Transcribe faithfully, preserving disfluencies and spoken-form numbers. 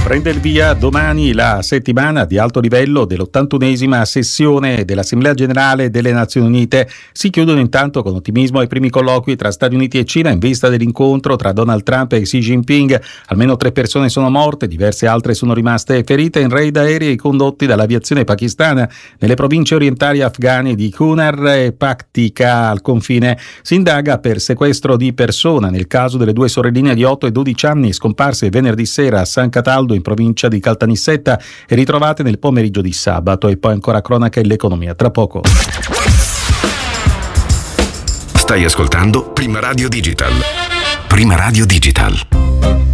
Prende il via domani la settimana di alto livello dell'ottantunesima sessione dell'Assemblea Generale delle Nazioni Unite. Si chiudono intanto con ottimismo i primi colloqui tra Stati Uniti e Cina in vista dell'incontro tra Donald Trump e Xi Jinping. Almeno tre persone sono morte, diverse altre sono rimaste ferite in raid aerei condotti dall'aviazione pakistana nelle province orientali afghane di Kunar e Paktika al confine. Si indaga per sequestro di persona nel caso delle due sorelline di otto e dodici anni scomparse venerdì sera a San Cataldo in provincia di Caltanissetta e ritrovate nel pomeriggio di sabato. E poi ancora cronaca e l'economia tra poco. Stai ascoltando Prima Radio Digital. Prima Radio Digital.